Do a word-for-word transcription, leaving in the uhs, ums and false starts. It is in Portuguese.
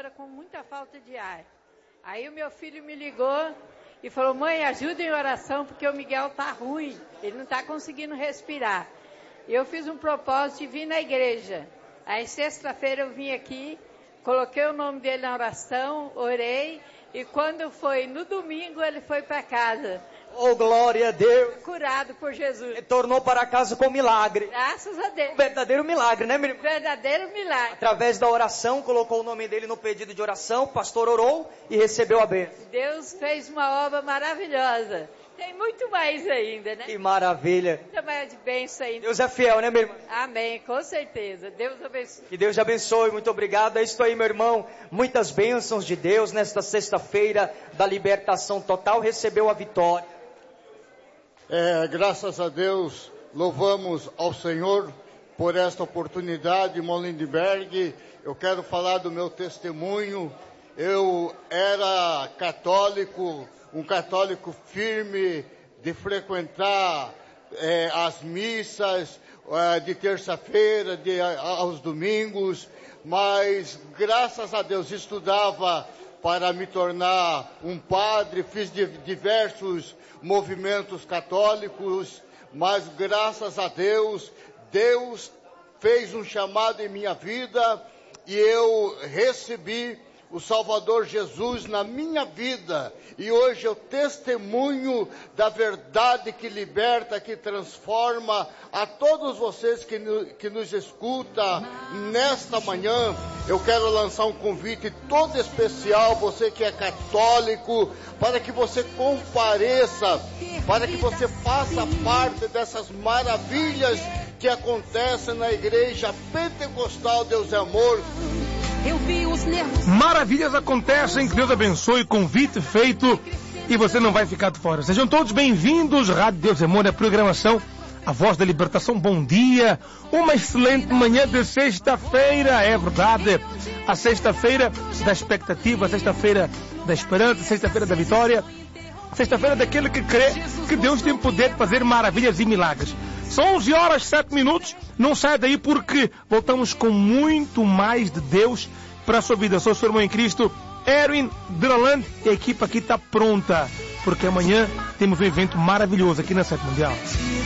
agora com muita falta de ar. Aí o meu filho me ligou e falou, mãe, ajuda em oração porque o Miguel tá ruim, ele não tá conseguindo respirar. E eu fiz um propósito de vir na igreja. Aí sexta-feira eu vim aqui, coloquei o nome dele na oração, orei, e quando foi no domingo ele foi para casa. Oh, glória a Deus. Curado por Jesus. Ele tornou para casa com milagre. Graças a Deus. Um verdadeiro milagre, né, meu irmão? Verdadeiro milagre. Através da oração, colocou o nome dele no pedido de oração, o pastor orou e recebeu a bênção. Deus fez uma obra maravilhosa. Tem muito mais ainda, né? Que maravilha. Muito mais de bênção ainda. Deus é fiel, né, meu irmão? Amém, com certeza. Deus abençoe. Que Deus te abençoe, muito obrigado. É isso aí, meu irmão. Muitas bênçãos de Deus nesta sexta-feira da libertação total. Recebeu a vitória. É, graças a Deus, louvamos ao Senhor por esta oportunidade, irmão Lindbergh. Eu quero falar do meu testemunho. Eu era católico, um católico firme de frequentar é, as missas é, de terça-feira, de, aos domingos, mas graças a Deus estudava para me tornar um padre, fiz diversos movimentos católicos, mas graças a Deus, Deus fez um chamado em minha vida e eu recebi o Salvador Jesus na minha vida, e hoje eu testemunho da verdade que liberta, que transforma. A todos vocês que, no, que nos escutam nesta manhã, eu quero lançar um convite todo especial, você que é católico, para que você compareça, para que você faça parte dessas maravilhas que acontecem na Igreja Pentecostal Deus é Amor. Eu vi os nervos. Maravilhas acontecem, que Deus abençoe, convite feito e você não vai ficar de fora. Sejam todos bem-vindos, Rádio Deus é Amor, a programação A Voz da Libertação. Bom dia, uma excelente manhã de sexta-feira, é verdade, a sexta-feira da expectativa, a sexta-feira da esperança, a sexta-feira da vitória, a sexta-feira daquele que crê que Deus tem poder de fazer maravilhas e milagres. São onze horas, sete minutos, não saia daí porque voltamos com muito mais de Deus para a sua vida. Sou o seu irmão em Cristo, Erwin Draland, e a equipe aqui está pronta, porque amanhã temos um evento maravilhoso aqui na Sete Mundial.